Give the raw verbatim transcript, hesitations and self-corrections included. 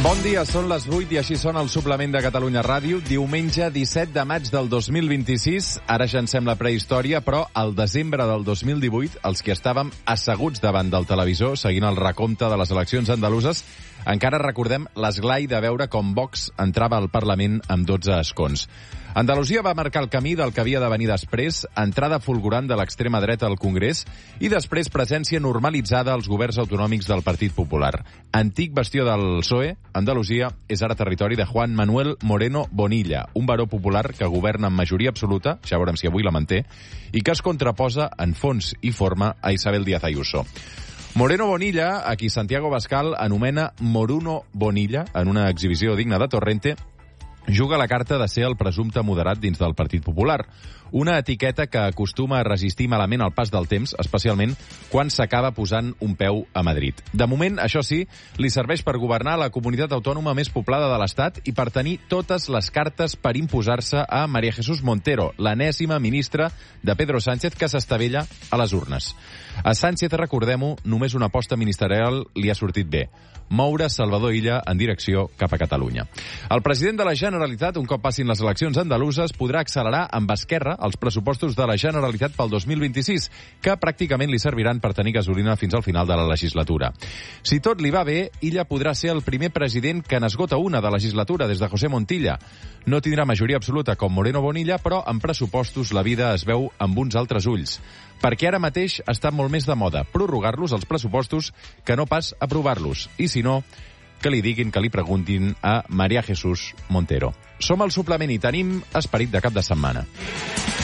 Bon dia, són les vuit i així sona el suplement de Catalunya Ràdio. Diumenge disset de maig del dos mil vint-i-sis. Ara ja ens sembla prehistòria, però al desembre del dos mil divuit, els que estàvem asseguts davant del televisor seguint el recompte de les eleccions andaluses, encara recordem l'esglai de veure com Vox entrava al Parlament amb dotze escons. Andalusia va marcar el camí del que havia de venir després, entrada fulgurant de l'extrema dreta al Congrés i després presència normalitzada als governs autonòmics del Partit Popular. Antic bastió del P S O E, Andalusia és ara territori de Juan Manuel Moreno Bonilla, un baró popular que governa amb majoria absoluta, ja veurem si avui la manté, i que es contraposa en fons i forma a Isabel Díaz Ayuso. Moreno Bonilla, a qui Santiago Bascal anomena Moruno Bonilla, en una exhibició digna de Torrente, juga la carta de ser el presumpte moderat dins del Partit Popular. Una etiqueta que acostuma a resistir malament el pas del temps, especialment quan s'acaba posant un peu a Madrid. De moment, això sí, li serveix per governar la comunitat autònoma més poblada de l'Estat i per tenir totes les cartes per imposar-se a María Jesús Montero, l'enèsima ministra de Pedro Sánchez que s'estavella a les urnes. A Sánchez, recordem-ho, només una aposta ministerial li ha sortit bé: moure Salvador Illa en direcció cap a Catalunya. El president de la Generalitat, un cop passin les eleccions andaluses, podrà accelerar amb Esquerra els pressupostos de la Generalitat pel dos mil vint-i-sis, que pràcticament li serviran per tenir gasolina fins al final de la legislatura. Si tot li va bé, Illa podrà ser el primer president que n'esgota una de legislatura des de José Montilla. No tindrà majoria absoluta com Moreno Bonilla, però en pressupostos la vida es veu amb uns altres ulls. Perquè ara mateix està molt més de moda prorrogar-los els pressupostos que no pas aprovar-los. I si no, que li diguin, que li preguntin a María Jesús Montero. Som al suplement i tenim esperit de cap de setmana.